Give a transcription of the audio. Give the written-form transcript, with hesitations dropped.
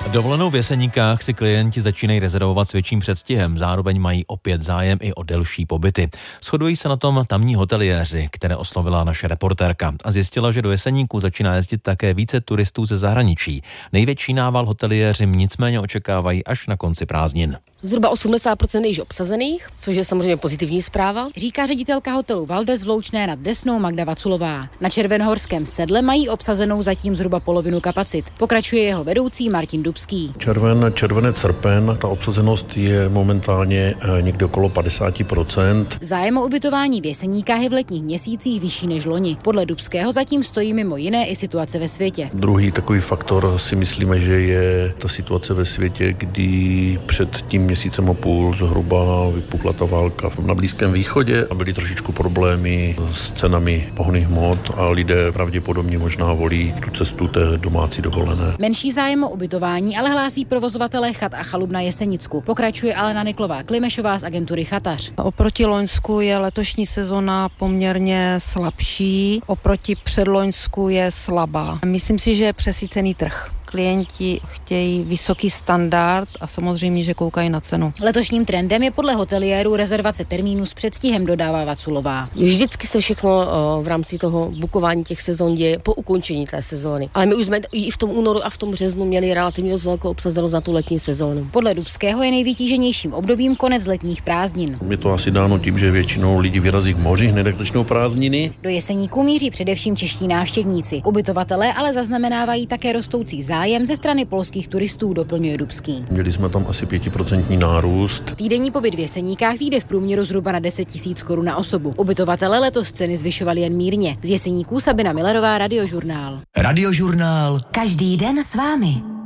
Dovolenou v Jeseníkách si klienti začínají rezervovat s větším předstihem, zároveň mají opět zájem i o delší pobyty. Shodují se na tom tamní hoteliéři, které oslovila naše reportérka a zjistila, že do Jeseníků začíná jezdit také více turistů ze zahraničí. Největší nával hoteliéři nicméně očekávají až na konci prázdnin. Zhruba 80% je již obsazených, což je samozřejmě pozitivní zpráva, říká ředitelka hotelu Valdes v Loučné nad Desnou Magda Vaculová. Na Červenhorském sedle mají obsazenou zatím zhruba polovinu kapacit. Pokračuje jeho vedoucí Martin Dubský. Červenec, srpen, ta obsazenost je momentálně někde okolo 50%. Zájem o ubytování v Jeseníkách je v letních měsících vyšší než loni. Podle Dubského zatím stojí mimo jiné i situace ve světě. Druhý takový faktor si myslíme, že je ta situace ve světě, kdy před tím měsícem a půl zhruba vypukla ta válka na Blízkém východě a byly trošičku problémy s cenami pohonných hmot a lidé pravděpodobně možná volí tu cestu té domácí dovolené. Menší zájem o ubytování ale hlásí provozovatelé chat a chalup na Jesenicku. Pokračuje Alena Niklová-Klimešová z agentury Chatař. Oproti loňsku je letošní sezona poměrně slabší, oproti předloňsku je slabá. Myslím si, že je přesycený trh. Klienti chtějí vysoký standard a samozřejmě, že koukají na cenu. Letošním trendem je podle hoteliérů rezervace termínů s předstihem, dodává Vaculová. Vždycky se všechno v rámci toho bukování těch sezon děje po ukončení té sezóny. Ale my už jsme i v tom únoru a v tom březnu měli relativně dost velkou obsazenost na tu letní sezónu. Podle Dubského je nejvytíženějším obdobím konec letních prázdnin. Je to asi dáno tím, že většinou lidi vyrazí k moři, hned jak začnou prázdniny. Do Jeseníků míří především čeští návštěvníci. Ubytovatelé ale zaznamenávají také rostoucí zájem ze strany polských turistů, doplňuje Dubský. Měli jsme tam asi 5% nárůst. Týdenní pobyt v Jeseníkách vyjde v průměru zhruba na 10 000 korun na osobu. Ubytovatelé letos ceny zvyšovali jen mírně. Z Jeseníků Sabina Millerová, Radiožurnál. Radiožurnál. Každý den s vámi.